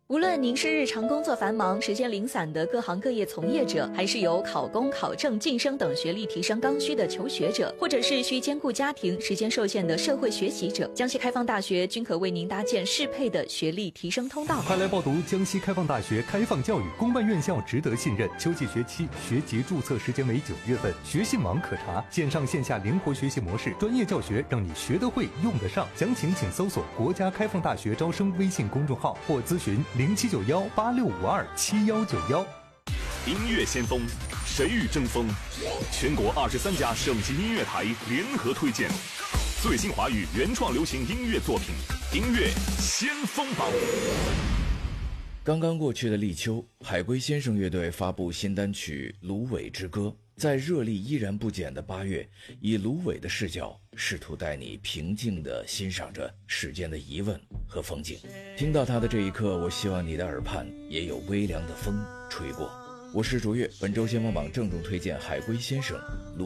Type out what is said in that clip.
无论您是日常工作繁忙、时间零散的各行各业从业者，还是有考公、考证、晋升等学历提升刚需的求学者，或者是需兼顾家庭、时间受限的社会学习者，江西开放大学均可为您搭建适配的学历提升通道。 快来报读江西开放大学开放教育，公办院校值得信任。秋季学期学籍注册时间为9月份，学信网可查，线上线下灵活学习模式，专业教学让你学得会、用得上。详情请搜索国家开放大学招生微信公众号或咨询079186527191。 音乐先锋，谁与争锋？全国23家省级音乐台联合推荐最新华语原创流行音乐作品，音乐先锋榜。 刚刚过去的立秋，海龟先生乐队发布新单曲《芦苇之歌》。在热力依然不减的8月，以芦苇的视角，试图带你平静地欣赏着世间的疑问和风景。听到它的这一刻，我希望你的耳畔也有微凉的风吹过。我是卓越，本周先锋榜郑重推荐海龟先生《芦